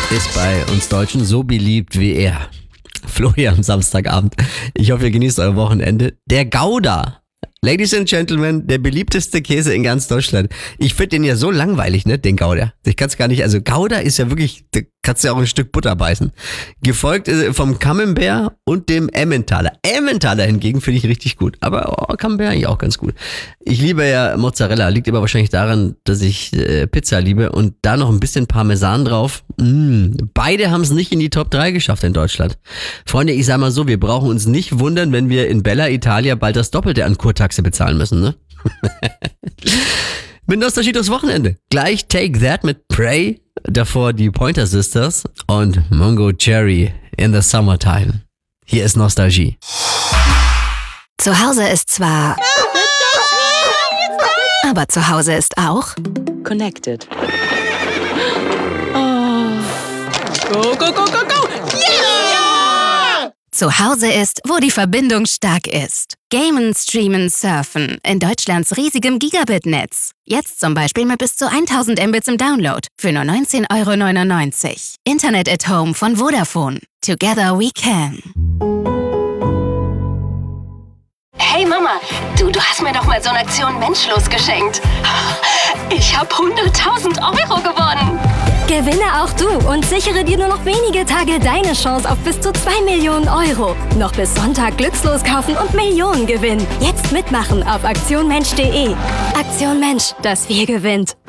ist bei uns Deutschen so beliebt wie er. Flo hier am Samstagabend. Ich hoffe, ihr genießt euer Wochenende. Der Gouda. Ladies and Gentlemen, der beliebteste Käse in ganz Deutschland. Ich finde den ja so langweilig, ne, den Gouda. Ich kann es gar nicht, also Gouda ist ja wirklich, da kannst du ja auch ein Stück Butter beißen. Gefolgt vom Camembert und dem Emmentaler. Emmentaler hingegen finde ich richtig gut, aber Camembert eigentlich auch ganz gut. Ich liebe ja Mozzarella, liegt aber wahrscheinlich daran, dass ich Pizza liebe und da noch ein bisschen Parmesan drauf. Beide haben es nicht in die Top 3 geschafft in Deutschland. Freunde, ich sag mal so, wir brauchen uns nicht wundern, wenn wir in Bella Italia bald das Doppelte an Kurtaxe bezahlen müssen, ne? Mit Nostalgie durchs Wochenende. Gleich Take That mit Pray, davor die Pointer Sisters und Mungo Jerry in the Summertime. Hier ist Nostalgie. Zu Hause ist zwar... aber zu Hause ist auch... Connected. Oh. Go, go, go, go, go! Yeah! Zu Hause ist, wo die Verbindung stark ist. Gamen, streamen, surfen. In Deutschlands riesigem Gigabit-Netz. Jetzt zum Beispiel mit bis zu 1000 Mbits im Download. Für nur 19,99 €. Internet at Home von Vodafone. Together we can. Hey Mama, du hast mir doch mal so eine Aktion Menschlos geschenkt. Ich habe 100.000 € gewonnen. Gewinne auch du und sichere dir nur noch wenige Tage deine Chance auf bis zu 2 Millionen €. Noch bis Sonntag glückslos kaufen und Millionen gewinnen. Jetzt mitmachen auf aktionmensch.de. Aktion Mensch, das Wir gewinnt.